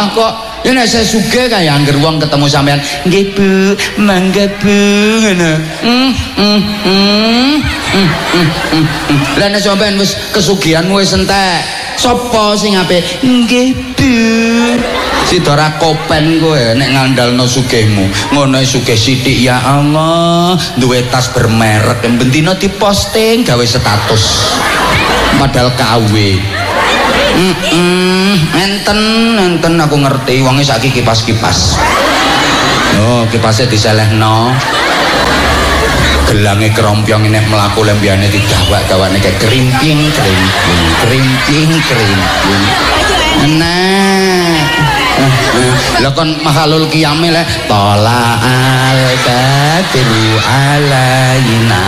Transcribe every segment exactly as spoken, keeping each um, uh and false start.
ah kok ya nek saya sugih kaya angger wong ketemu sampean nggih Bu mangga Bu ngono hmm hmm hmm lah nek sampean wis kesugihanmu wis entek sapa sing apik nggih Bu Sidora kopen kowe nek ngandalno sugihmu ngono sugih sithik ya Allah duwe tas bermerek bendina diposting gawe status padahal kawe mm enten enten aku ngerti wonge saiki kipas-kipas oh kipasnya diselehno gelange kerompyong nek mlaku lembiyane digawak-gawane kayak kerimping kerimping kerimping kerimping nah lha kon makhlul qiyamil le tola al badru alaina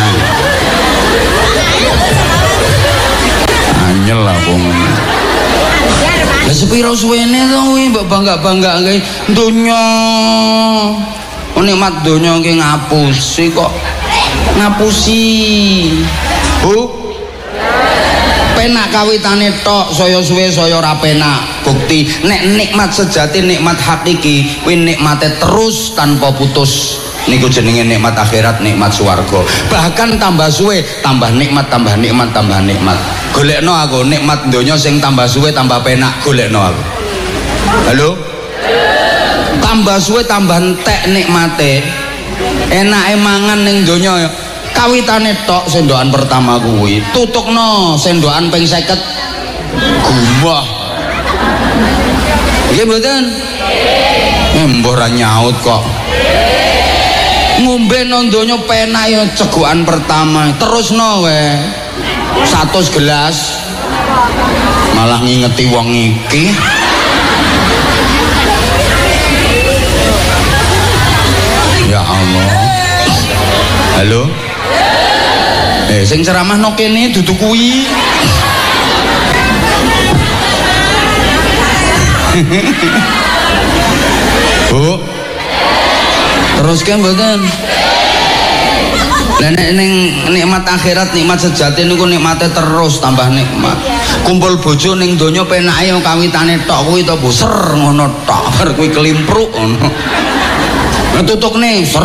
anyel aku ngono lha sepiro suwene to kuwi mbok bangga-banggake donya nikmat donya ki ngapusi kok ngapusi Bu penak kawitane tok saya suwe saya ora penak bukti nek nikmat sejati nikmat hakiki kuwi nikmate terus tanpa putus niku jenenge nikmat akhirat nikmat swarga bahkan tambah suwe tambah nikmat tambah nikmat tambah nikmat golekno aku nikmat donya sing tambah suwe tambah penak golekno aku halo tambah suwe tambah entek nikmate enake mangan ning donya kawitane tok sendokan pertama kuwi tutukno sendokan ping seket gumbah nggih mboten nggih mbah ra nyaut kok ngombe nang donya penak ya cegokan pertama terusno wae satu gelas malah ngingeti wong iki ya Allah halo eh sing ceramah no kene dudu kuwi Bu teruskan mboten lah nek ning nikmat akhirat nikmat sejati niku nikmate terus tambah nikmat kumpul bojo ning donya penake kawitane tok kuwi to Bu ser ngono tok bar kuwi kelimpruk ngono tutukne ser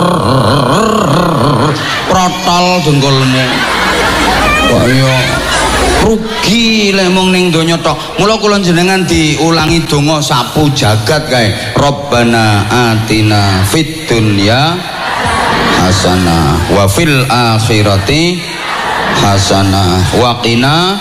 protol dengkulmu kok iya rugi lek mung ning donya tok mula kula jenengan diulangi donga sapu jagat kae Rabbana atina fid dunya hasanah wa fil akhirati hasanah wa qina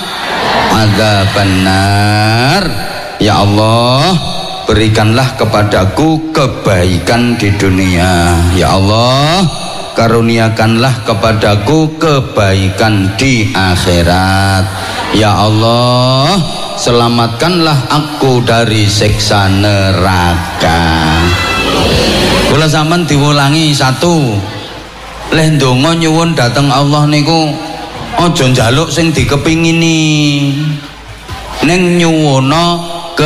adzabannar ya Allah berikanlah kepadaku kebaikan di dunia ya Allah karuniakanlah kepadaku kebaikan di akhirat ya Allah selamatkanlah aku dari siksa neraka kula sampean diwulangi satu leh ndonga nyuwun dateng Allah niku aja njaluk sing dikepingini ning nyuwuna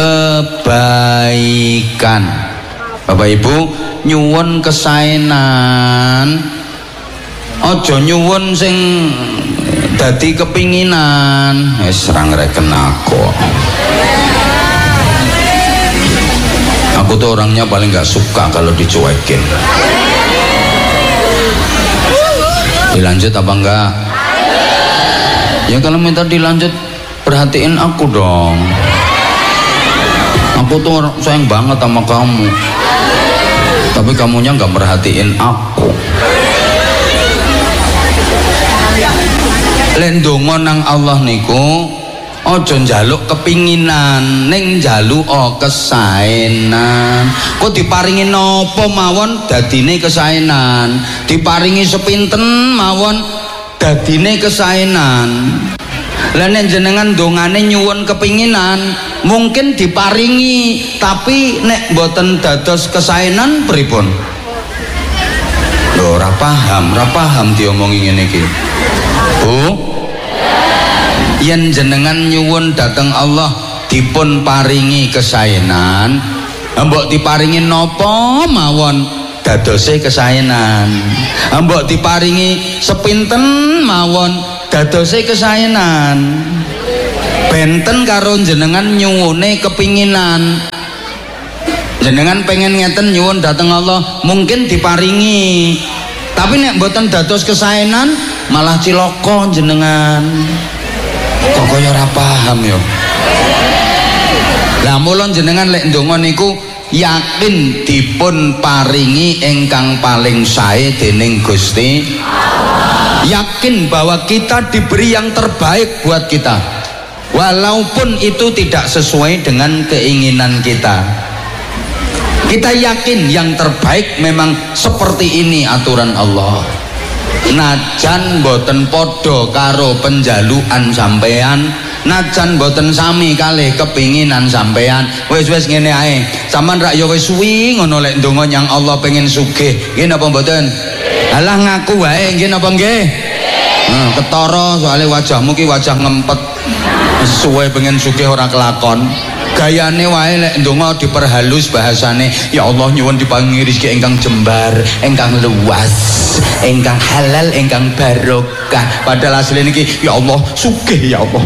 kebaikan Bapak Ibu nyuwun kesaenan aja nyuwun sing dadi kepinginan wis ra ngreken aku aku tuh orangnya paling gak suka kalau dicuekin dilanjut apa enggak ya kalau minta dilanjut perhatiin aku dong aku tuh sayang banget sama kamu tapi kamunya nggak merhatiin aku lendongo nang Allah niku ojo njaluk kepinginan ning njaluk oh kesaenan kok diparingi nopo mawon dadine kesaenan diparingi sepinten mawon dadine kesaenan lah nek jenengan dongane nyuwun kepinginan mungkin diparingi tapi nek mboten dados kesaenan pripun lho ora paham ora paham diomongi ngene iki Bu yen jenengan nyuwun dateng Allah dipun paringi kesaenan mbok diparingi napa mawon dadose kesaenan mbok diparingi sepinten mawon dadose kesaenan benten karo jenengan nyuwune kepinginan Jenengan pengen ngeten nyuwun dateng Allah mungkin diparingi, tapi nek mboten dados kesaenan malah cilaka jenengan. Kok kaya ora paham ya. Lah mula jenengan lek ndonga niku yakin dipun paringi ingkang paling sae dening Gusti Allah. Yakin bahwa kita diberi yang terbaik buat kita, walaupun itu tidak sesuai dengan keinginan kita. Kita yakin yang terbaik memang seperti ini aturan Allah. Najan boten podo karo penjaluan sampean, najan boten sami kalih kepinginan sampean. Wis-wis ngene ae, sampean rak ya wis suwi ngono lek ndonga nyang Allah pengen sugih. Nggih napa mboten? Alah ngaku wae nggih napa nggih? Nah, ketara soalnya wajahmu ki wajah ngempet. Suwe pengen sugih ora kelakon. Gayane wae lek ndonga diperhalus bahasane, ya Allah nyuwun diparingi rezeki ingkang jembar, ingkang luas, ingkang halal, ingkang barokah. Padahal asline niki ya Allah sugih ya Allah.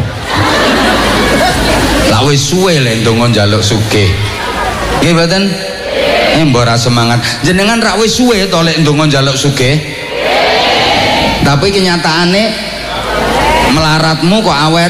Lah wis suwe lek ndonga njaluk sugih. Nggih mboten? Eh mbok ora semangat. Jenengan rak wis suwe to lek ndonga njaluk sugih. Tapi kenyataane melaratmu kok awet.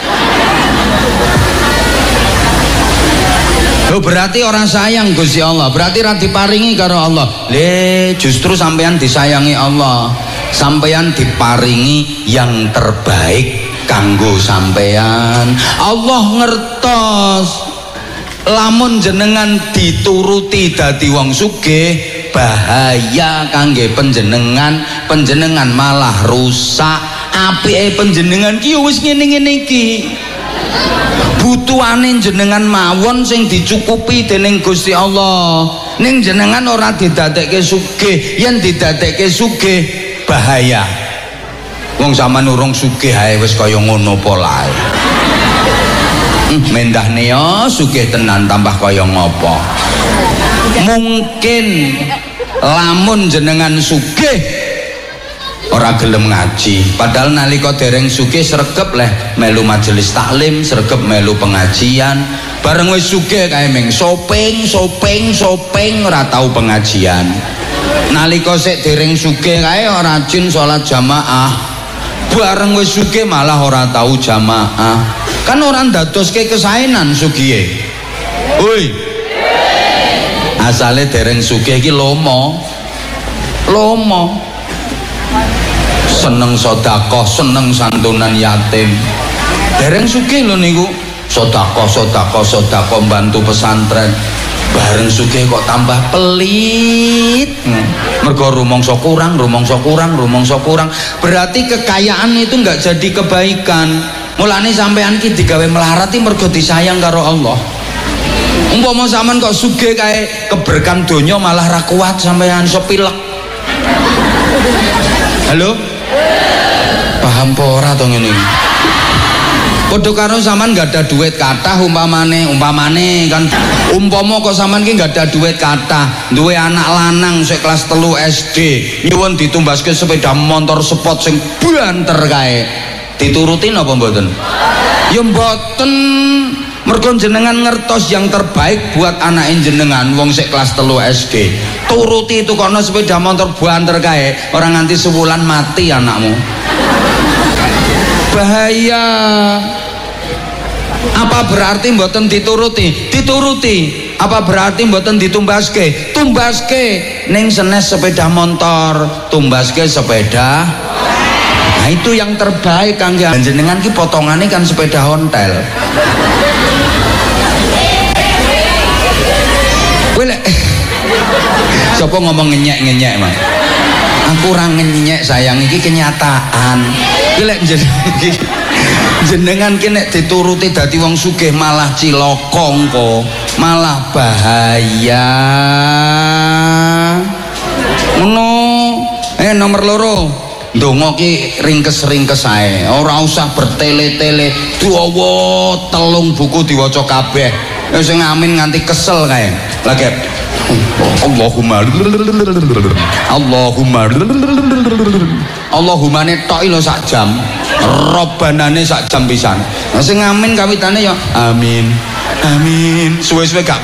Loh, berarti orang sayang Gusti Allah, berarti ra diparingi karo Allah. Le justru sampean disayangi Allah, sampean diparingi yang terbaik kanggo sampean. Allah ngertos lamun jenengan dituruti dadi wong sugih bahaya kangge panjenengan, panjenengan malah rusak. Apike panjenengan ki wis ngene-ngene iki. Butuhane jenengan mawon sing dicukupi dening Gusti Allah. Ning jenengan ora didadekke sugih, yen didadekke sugih bahaya. Wong sampean urung sugih ae wis kaya ngono polae. Mendahne ya sugih tenan tambah kaya ngopo. Mungkin lamun jenengan sugih ora gelem ngaji, padahal nalika dereng sugih sregep leh melu majelis taklim, sregep melu pengajian. Bareng wis sugih kae meng sopeng sopeng sopeng ora tau pengajian. Nalika sik dereng sugih kae ora rajin salat jamaah, bareng wis sugih malah ora tau jamaah. Kan ora ndadoske kesaenan sugihe. Woi, asale dereng sugih iki lomo lomo, seneng sedekah, seneng santunan yatim. Dereng sugih lho niku, sedekah sedekah sedekah bantu pesantren. Bareng sugih kok tambah pelit. Hmm. Mergo rumangsa kurang, rumangsa kurang, rumangsa kurang. Berarti kekayaan itu enggak jadi kebaikan. Mulane sampean ki digawe melarat iki mergo disayang karo Allah. Umpama sampean kok sugih kae keberkahan donya malah ra kuat sampean sepilek. Halo? Paham apa ora to ngene iki? Padha karo sampean gak ada duit kathah umpamane, umpamane kan umpama kok sampean ki gak ada duit kathah, duwe anak lanang sik kelas telu S D, nyuwun ditumbaske sepeda motor sport sing banter kae. Diturutin apa mboten? Ya mboten. Mergo jenengan ngertos yang terbaik buat anak jenengan wong sik kelas telu S D. Turuti itu kono sepeda motor banter kae, orang nganti sebulan mati anakmu. Bahaya. Apa berarti mboten dituruti? Dituruti. Apa berarti mboten ditumbaske? Tumbaske. Ning senes sepeda motor, tumbaske sepeda. Nah itu yang terbaik kangge jenengan ki potongane kan sepeda ontel. Wele. Sopo ngomong ngenyek-ngenyek, Mas? Aku ora ngenyek sayang, iki kenyataan. Ki lek jenengan jenengan ki nek dituruti dadi wong sugih malah cilaka engko, malah bahaya. Ngono. Eh nomor loro. Ndonga ki ringkes-ringkes ae, ora usah bertele-tele. Dawa telung buku diwaca kabeh. Sing amin nganti kesel kae. Lagi Allahumma Allahumma Allahumma ne tok lho sak jam, robbanane sak jam pisan. Sing amin kawitane ya amin amin, suwe-suwe gak